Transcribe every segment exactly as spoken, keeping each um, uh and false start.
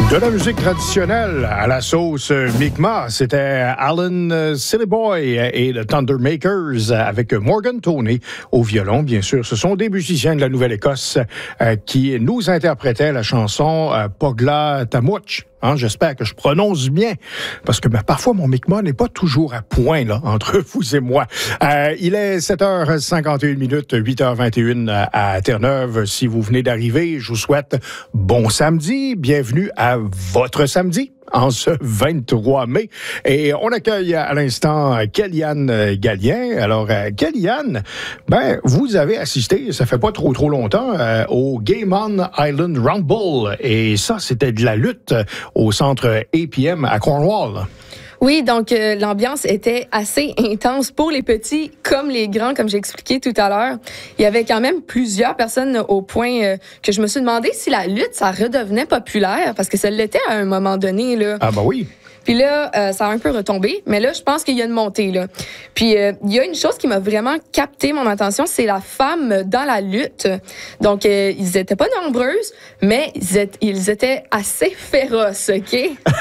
De la musique traditionnelle à la sauce Mi'kmaq, c'était Alan Sillyboy et le Thundermakers avec Morgan Toney au violon. Bien sûr, ce sont des musiciens de la Nouvelle-Écosse euh, qui nous interprétaient la chanson euh, Pogla Tamouch. Hein, j'espère que je prononce bien, parce que ben, parfois mon Mi'kmaq n'est pas toujours à point là, entre vous et moi. Euh, il est sept heures cinquante et une minutes, huit heures vingt et une à Terre-Neuve. Si vous venez d'arriver, je vous souhaite bon samedi. Bienvenue à votre samedi en ce vingt-trois mai. Et on accueille à l'instant Kellyanne Gallien. Alors, euh, Kellyanne, ben, vous avez assisté, ça fait pas trop trop longtemps, euh, au Game On Island Rumble. Et ça, c'était de la lutte au centre A P M à Cornwall. Oui, donc euh, l'ambiance était assez intense pour les petits comme les grands, comme j'ai expliqué tout à l'heure. Il y avait quand même plusieurs personnes au point euh, que je me suis demandé si la lutte, ça redevenait populaire, parce que ça l'était à un moment donné, là. Ah bah oui. Puis là, euh, ça a un peu retombé, mais là, je pense qu'il y a une montée, là. Puis, euh, il y a une chose qui m'a vraiment capté mon attention, c'est la femme dans la lutte. Donc, euh, ils étaient pas nombreuses, mais ils étaient, ils étaient assez féroces, OK?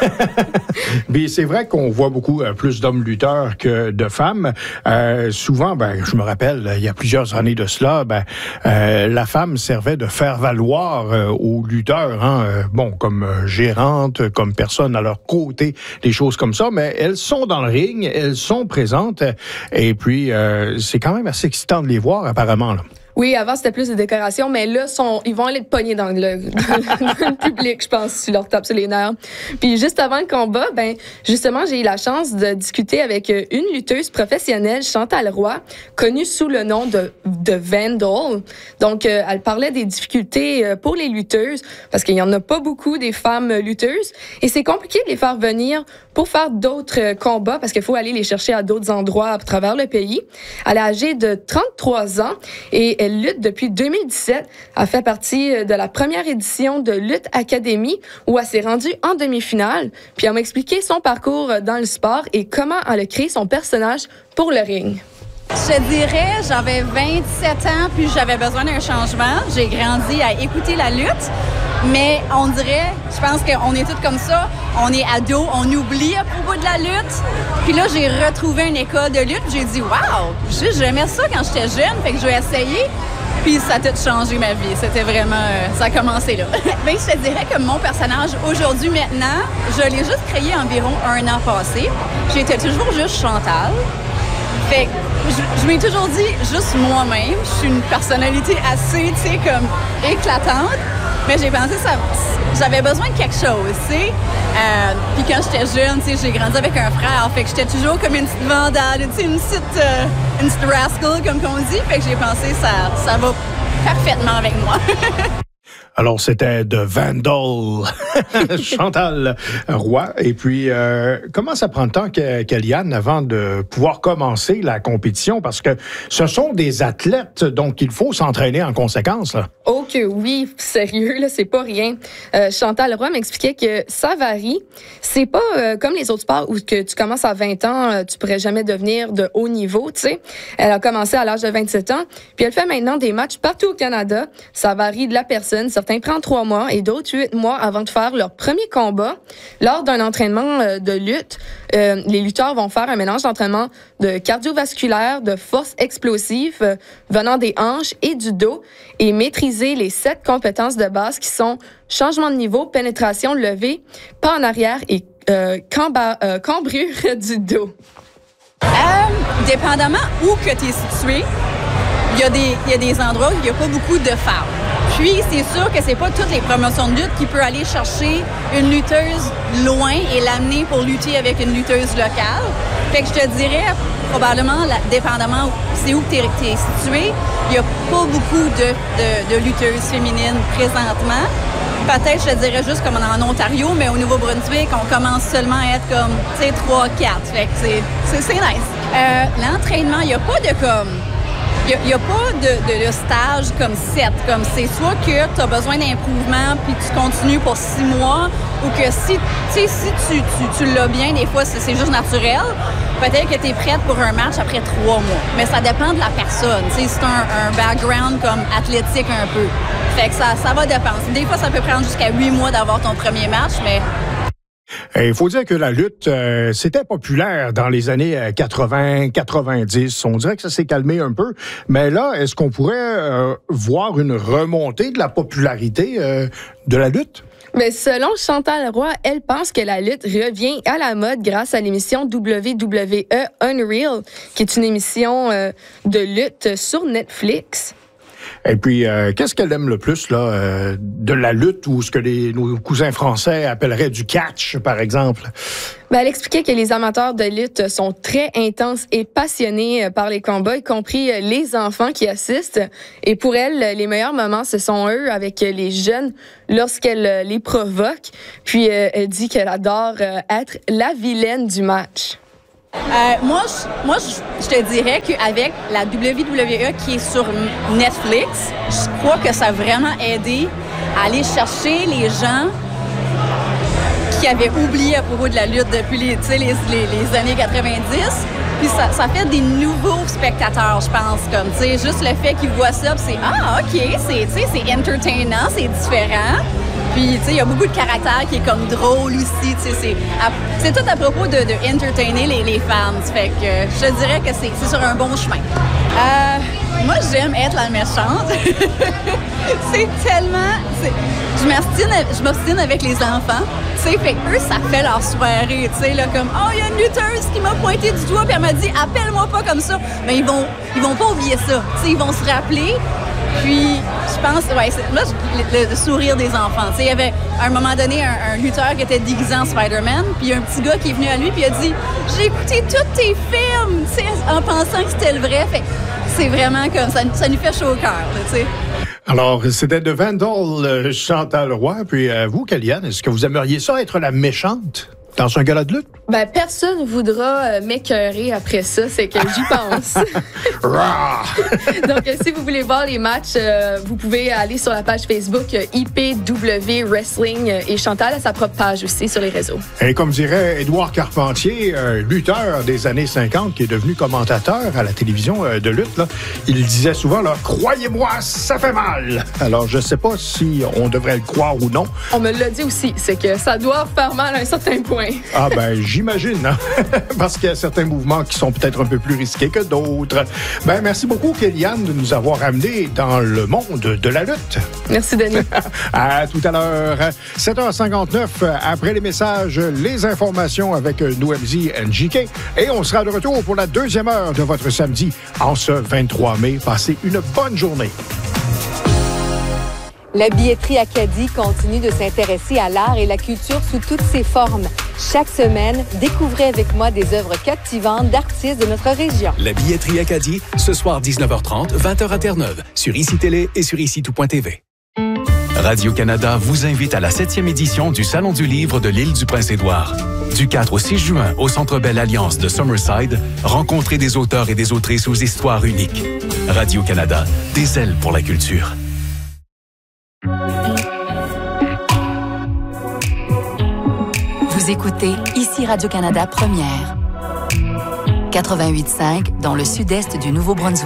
Bien, c'est vrai qu'on voit beaucoup euh, plus d'hommes lutteurs que de femmes. Euh, souvent, ben, je me rappelle, il y a plusieurs années de cela, ben, euh, la femme servait de faire valoir euh, aux lutteurs, hein, euh, bon, comme euh, gérante, comme personne à leur côté, des choses comme ça, mais elles sont dans le ring, elles sont présentes, et puis euh, c'est quand même assez excitant de les voir, apparemment, là. Oui, avant, c'était plus des décorations, mais là, sont, ils vont aller te pogner dans le, dans le public, je pense, si tu leur tapes sur les nerfs. Puis juste avant le combat, ben justement, j'ai eu la chance de discuter avec une lutteuse professionnelle, Chantal Roy, connue sous le nom de, de Vandal. Donc, euh, elle parlait des difficultés pour les lutteuses, parce qu'il y en a pas beaucoup des femmes lutteuses, et c'est compliqué de les faire venir pour faire d'autres combats, parce qu'il faut aller les chercher à d'autres endroits à travers le pays. Elle est âgée de trente-trois ans, et elle lutte depuis deux mille dix-sept. Elle fait partie de la première édition de Lutte Academy où elle s'est rendue en demi-finale. Puis elle m'a expliqué son parcours dans le sport et comment elle a créé son personnage pour le ring. Je dirais, j'avais vingt-sept ans, puis j'avais besoin d'un changement. J'ai grandi à écouter la lutte, mais on dirait, je pense qu'on est tous comme ça, on est ados, on oublie à propos de la lutte. Puis là, j'ai retrouvé une école de lutte, j'ai dit « Wow! » Juste, j'aimais ça quand j'étais jeune, fait que je vais essayer. Puis ça a tout changé ma vie. C'était vraiment... Euh, ça a commencé là. Bien, je te dirais que mon personnage, aujourd'hui, maintenant, je l'ai juste créé environ un an passé. J'étais toujours juste Chantal. Fait que je, je m'ai toujours dit juste moi-même. Je suis une personnalité assez, tu sais, comme éclatante. Mais j'ai pensé ça, j'avais besoin de quelque chose, tu sais. Euh, puis quand j'étais jeune, tu sais, j'ai grandi avec un frère. Fait que j'étais toujours comme une petite vandale, tu sais, une petite, euh, une petite rascal, comme qu'on dit. Fait que j'ai pensé ça, ça va parfaitement avec moi. Alors, c'était de Vandal, Chantal Roy. Et puis, euh, comment ça prend le temps, Kellyanne, avant de pouvoir commencer la compétition? Parce que ce sont des athlètes, donc il faut s'entraîner en conséquence, là. Oh que oui, sérieux, là, c'est pas rien. Euh, Chantal Roy m'expliquait que ça varie. C'est pas euh, comme les autres sports où que tu commences à vingt ans, euh, tu pourrais jamais devenir de haut niveau, tu sais. Elle a commencé à l'âge de vingt-sept ans, puis elle fait maintenant des matchs partout au Canada. Ça varie de la personne. Certains prennent trois mois et d'autres huit mois avant de faire leur premier combat. Lors d'un entraînement euh, de lutte, euh, les lutteurs vont faire un mélange d'entraînement de cardiovasculaire, de force explosive, euh, venant des hanches et du dos, et maîtriser les sept compétences de base qui sont changement de niveau, pénétration, levée, pas en arrière et euh, camba, euh, cambrure du dos. Euh, dépendamment où que tu es situé, il y a des, il y a des endroits où il n'y a pas beaucoup de femmes. Puis, c'est sûr que c'est pas toutes les promotions de lutte qui peuvent aller chercher une lutteuse loin et l'amener pour lutter avec une lutteuse locale. Fait que je te dirais, probablement, là, dépendamment c'est où tu es, es situé, il n'y a pas beaucoup de, de, de lutteuses féminines présentement. Peut-être, je te dirais juste comme en Ontario, mais au Nouveau-Brunswick, on commence seulement à être comme, tu sais, trois quatre. Fait que c'est, c'est, c'est nice. Euh, l'entraînement, il n'y a pas de comme... il n'y a, a pas de, de, de stage comme sept. Comme c'est soit que tu as besoin d'improvement puis tu continues pour six mois ou que si, si tu, tu, tu l'as bien, des fois, c'est, c'est juste naturel. Peut-être que tu es prête pour un match après trois mois. Mais ça dépend de la personne. T'sais, c'est un, un background comme athlétique un peu. Fait que ça, ça va dépendre. Des fois, ça peut prendre jusqu'à huit mois d'avoir ton premier match, mais... Il faut dire que la lutte, euh, c'était populaire dans les années quatre-vingts quatre-vingt-dix. On dirait que ça s'est calmé un peu. Mais là, est-ce qu'on pourrait euh, voir une remontée de la popularité euh, de la lutte? Mais selon Chantal Roy, elle pense que la lutte revient à la mode grâce à l'émission W W E Unreal, qui est une émission euh, de lutte sur Netflix. Et puis, euh, qu'est-ce qu'elle aime le plus là, euh, de la lutte ou ce que les, nos cousins français appelleraient du catch, par exemple? Ben, elle expliquait que les amateurs de lutte sont très intenses et passionnés par les combats, y compris les enfants qui assistent. Et pour elle, les meilleurs moments, ce sont eux avec les jeunes lorsqu'elle les provoque. Puis, euh, elle dit qu'elle adore être la vilaine du match. Euh, moi, je, moi je, je te dirais qu'avec la W W E qui est sur Netflix, je crois que ça a vraiment aidé à aller chercher les gens qui avaient oublié à propos de la lutte depuis les, les, les, les années quatre-vingt-dix. Puis ça, ça fait des nouveaux spectateurs, je pense. Comme, tu sais, juste le fait qu'ils voient ça, puis c'est « Ah, OK, c'est, tu sais, c'est entertainant, c'est différent. » Puis, tu sais, il y a beaucoup de caractères qui est comme drôle aussi. Tu sais, c'est, c'est tout à propos de, de entertainer les, les fans. Fait que euh, je te dirais que c'est, c'est sur un bon chemin. Euh, moi, j'aime être la méchante. C'est tellement... C'est, je m'obstine, je m'obstine avec les enfants. Tu sais, fait eux, ça fait leur soirée. Tu sais, là, comme « Oh, il y a une lutteuse qui m'a pointé du doigt puis elle m'a dit « Appelle-moi pas comme ça. » Mais ils vont, ils vont pas oublier ça. Tu sais, ils vont se rappeler. Puis, je pense, ouais, c'est, là, le, le sourire des enfants. Tu sais, il y avait, à un moment donné, un, un lutteur qui était déguisé en Spider-Man, puis il y a un petit gars qui est venu à lui, puis il a dit « J'ai écouté tous tes films! » Tu sais, en pensant que c'était le vrai. Fait c'est vraiment comme, ça, ça nous fait chaud au cœur, tu sais. Alors, c'était de Vandal, euh, Chantal Roy. Puis euh, vous, Kellyanne, est-ce que vous aimeriez ça, être la méchante dans un gala de lutte? Ben, personne ne voudra euh, m'écœurer après ça, c'est que j'y pense. Donc, euh, si vous voulez voir les matchs, euh, vous pouvez aller sur la page Facebook euh, I P W Wrestling euh, et Chantal a sa propre page aussi sur les réseaux. Et comme dirait Édouard Carpentier, euh, lutteur des années cinquante qui est devenu commentateur à la télévision euh, de lutte, là, il disait souvent, là, « Croyez-moi, ça fait mal! » Alors, je ne sais pas si on devrait le croire ou non. On me l'a dit aussi, c'est que ça doit faire mal à un certain point. Ah ben, j'imagine, hein? Parce qu'il y a certains mouvements qui sont peut-être un peu plus risqués que d'autres. Ben, merci beaucoup, Kellyanne, de nous avoir amenés dans le monde de la lutte. Merci, Denis. À tout à l'heure. sept heures cinquante-neuf, après les messages, les informations avec Noemzi N J K. Et on sera de retour pour la deuxième heure de votre samedi en ce vingt-trois mai. Passez une bonne journée. La billetterie Acadie continue de s'intéresser à l'art et la culture sous toutes ses formes. Chaque semaine, découvrez avec moi des œuvres captivantes d'artistes de notre région. La billetterie Acadie, ce soir dix-neuf heures trente, vingt heures à Terre-Neuve, sur Ici Télé et sur ici tout point t v. Radio-Canada vous invite à la septième édition du Salon du livre de l'île du Prince-Édouard. Du quatre au six juin, au Centre Bell Alliance de Summerside, rencontrez des auteurs et des autrices aux histoires uniques. Radio-Canada, des ailes pour la culture. Vous écoutez ici Radio-Canada Première. quatre-vingt-huit cinq dans le sud-est du Nouveau-Brunswick.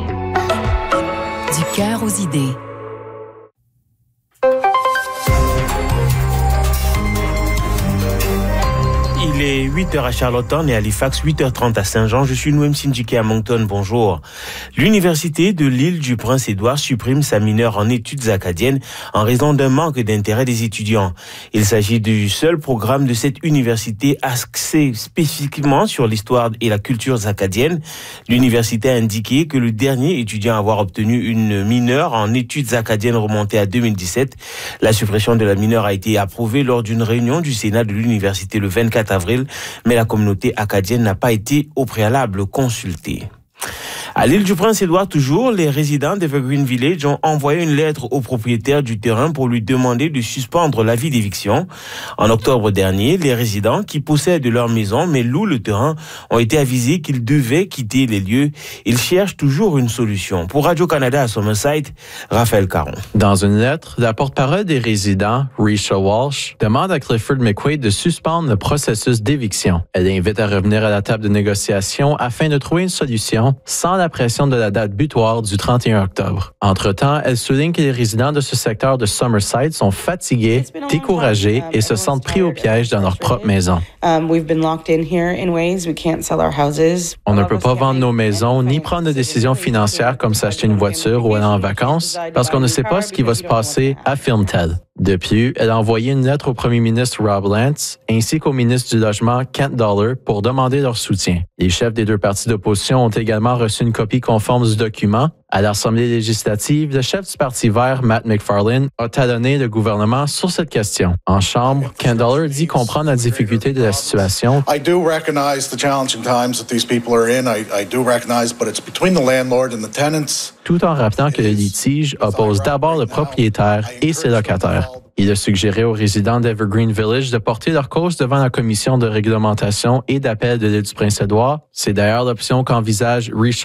Du cœur aux idées. Il est huit heures à Charlottetown et à Halifax, huit heures trente à Saint-Jean. Je suis Noemzi N J K à Moncton. Bonjour. L'Université de l'île du Prince-Édouard supprime sa mineure en études acadiennes en raison d'un manque d'intérêt des étudiants. Il s'agit du seul programme de cette université axé spécifiquement sur l'histoire et la culture acadienne. L'université a indiqué que le dernier étudiant à avoir obtenu une mineure en études acadiennes remontait à deux mille dix-sept. La suppression de la mineure a été approuvée lors d'une réunion du Sénat de l'université le vingt-quatre avril, mais la communauté acadienne n'a pas été au préalable consultée. À l'île du Prince-Édouard, toujours, les résidents d'Evergreen Village ont envoyé une lettre au propriétaire du terrain pour lui demander de suspendre l'avis d'éviction. En octobre dernier, les résidents qui possèdent leur maison mais louent le terrain ont été avisés qu'ils devaient quitter les lieux. Ils cherchent toujours une solution. Pour Radio-Canada à Summerside, Raphaël Caron. Dans une lettre, la porte-parole des résidents, Risha Walsh, demande à Clifford McQuaid de suspendre le processus d'éviction. Elle invite à revenir à la table de négociation afin de trouver une solution sans la pression de la date butoir du trente et un octobre. Entre-temps, elle souligne que les résidents de ce secteur de Summerside sont fatigués, découragés et se sentent pris au piège dans leur propre maison. On ne peut pas vendre nos maisons ni prendre de décisions financières comme s'acheter une voiture ou aller en vacances parce qu'on ne sait pas ce qui va se passer, affirme-t-elle. De plus, elle a envoyé une lettre au premier ministre Rob Lance ainsi qu'au ministre du Logement Kent Dollar pour demander leur soutien. Les chefs des deux partis d'opposition ont également reçu une copie conforme du document. À l'Assemblée législative, le chef du Parti vert, Matt McFarlane, a talonné le gouvernement sur cette question. En Chambre, Kent Dollar dit comprendre la difficulté de la situation. I do recognize the challenging times that these people are in. I, I do recognize, but it's between the landlord and the tenants. Tout en rappelant que le litige oppose d'abord le propriétaire et ses locataires. Il a suggéré aux résidents d'Evergreen Village de porter leur cause devant la commission de réglementation et d'appel de l'île du Prince-Édouard. C'est d'ailleurs l'option qu'envisage Richard